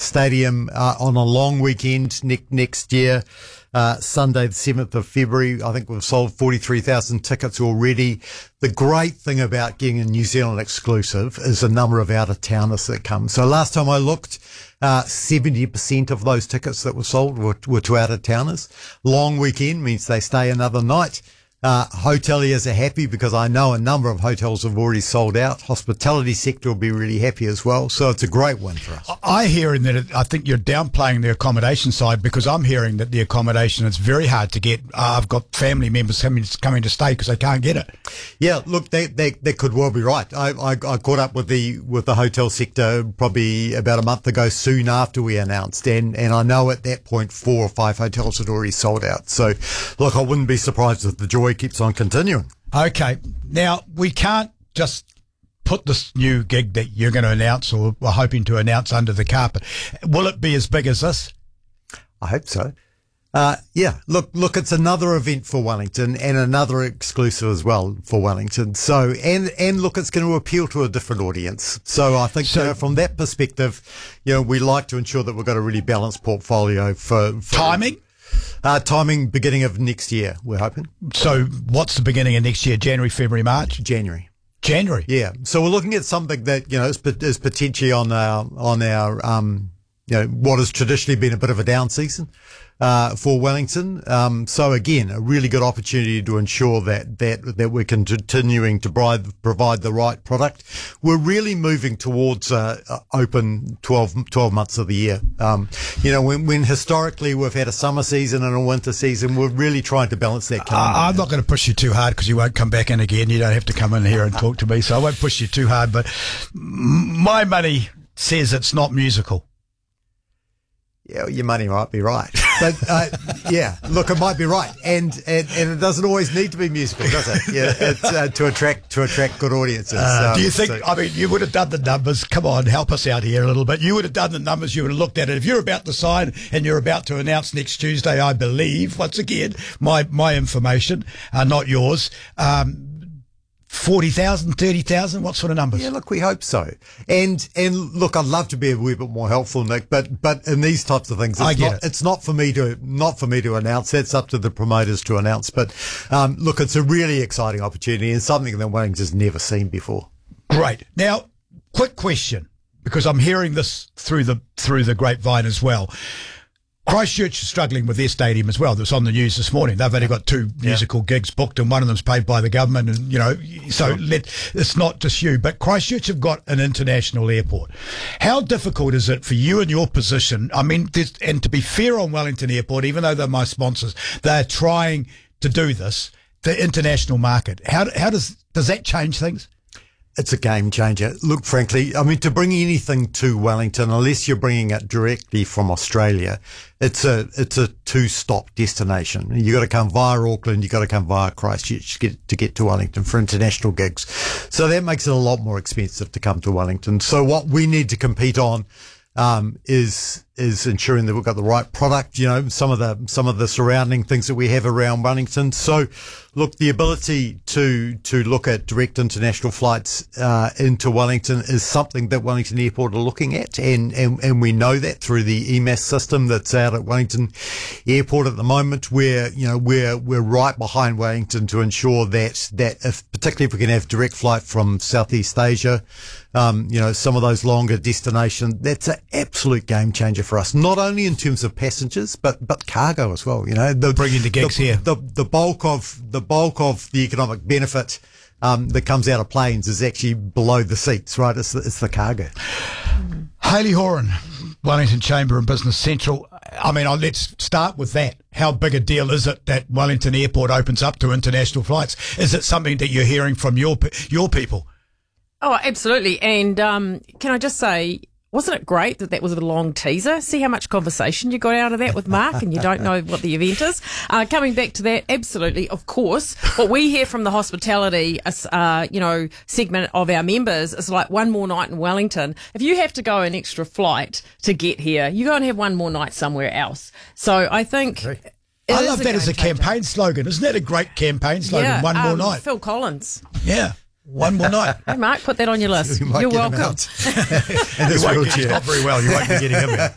stadium on a long weekend next year. Sunday, the 7th of February. I think we've sold 43,000 tickets already. The great thing about getting a New Zealand exclusive is the number of out-of-towners that come. So last time I looked, 70% of those tickets that were sold were to out-of-towners. Long weekend means they stay another night. Hoteliers are happy because I know a number of hotels have already sold out. Hospitality sector will be really happy as well. So it's a great win for us. I hear in that I think you're downplaying the accommodation side, because I'm hearing that the accommodation is very hard to get. I've got family members coming to stay because they can't get it. Yeah, look, that could well be right. I caught up with the hotel sector probably about a month ago, soon after we announced, and I know at that point 4 or 5 hotels had already sold out. So look, I wouldn't be surprised if the joy keeps on continuing. Okay. Now, we can't just put this new gig that you're going to announce or we're hoping to announce under the carpet. Will it be as big as this? I hope so. Yeah, look, it's another event for Wellington and another exclusive as well for Wellington. So, and look, it's going to appeal to a different audience. So I think from that perspective, we like to ensure that we've got a really balanced portfolio for timing. Timing beginning of next year, we're hoping. So what's the beginning of next year? January, February, March? January. Yeah. So we're looking at something that, is potentially on our what has traditionally been a bit of a down season for Wellington. So again, a really good opportunity to ensure that we're continuing to provide the right product. We're really moving towards open 12 months of the year. When historically we've had a summer season and a winter season, we're really trying to balance that calendar. I'm not going to push you too hard because you won't come back in again. You don't have to come in here and talk to me, so I won't push you too hard. But my money says it's not musical. Yeah, your money might be right, but look, it might be right, and it doesn't always need to be musical, does it? Yeah, it's to attract good audiences. Do you think? I mean, you would have done the numbers. Come on, help us out here a little bit. You would have done the numbers. You would have looked at it. If you're about to sign and you're about to announce next Tuesday, I believe. Once again, my information, not yours. 40,000, 30,000, what sort of numbers? Yeah, look, we hope so. And look, I'd love to be a wee bit more helpful, Nick, but in these types of things, it's not for me to announce. That's up to the promoters to announce. But look, it's a really exciting opportunity and something that Wellington's never seen before. Great. Now, quick question, because I'm hearing this through the grapevine as well. Christchurch is struggling with their stadium as well. That's on the news this morning. They've only got 2 musical gigs booked, and one of them's paid by the government. And it's not just you, but Christchurch have got an international airport. How difficult is it for you in your position? I mean, and to be fair on Wellington Airport, even though they're my sponsors, they're trying to do this. The international market. How does that change things? It's a game changer. Look, frankly, I mean, to bring anything to Wellington, unless you're bringing it directly from Australia, it's a 2-stop destination. You got to come via Auckland, you got to come via Christchurch to get to Wellington for international gigs. So that makes it a lot more expensive to come to Wellington. So what we need to compete on is ensuring that we've got the right product, some of the surrounding things that we have around Wellington. So look, the ability to look at direct international flights into Wellington is something that Wellington Airport are looking at, and we know that through the EMAS system that's out at Wellington Airport at the moment, where we're right behind Wellington to ensure that particularly if we can have direct flight from Southeast Asia, some of those longer destinations, that's an absolute game changer for us, not only in terms of passengers but cargo as well. Bringing the gigs here. The bulk of the economic benefit that comes out of planes is actually below the seats, right? It's the cargo. Hayley Horan, Wellington Chamber and Business Central. I mean, let's start with that. How big a deal is it that Wellington Airport opens up to international flights? Is it something that you're hearing from your people? Oh, absolutely. And can I just say, wasn't it great that was a long teaser? See how much conversation you got out of that with Mark, and you don't know what the event is. Coming back to that, absolutely, of course. What we hear from the hospitality, segment of our members is like one more night in Wellington. If you have to go an extra flight to get here, you go and have one more night somewhere else. So I think... I love that as a campaign slogan. Isn't that a great campaign slogan? Yeah, one more night. Phil Collins. Yeah. One more night. Hey, Mark, put that on your list. You're welcome. And He's not very well. You won't be getting him.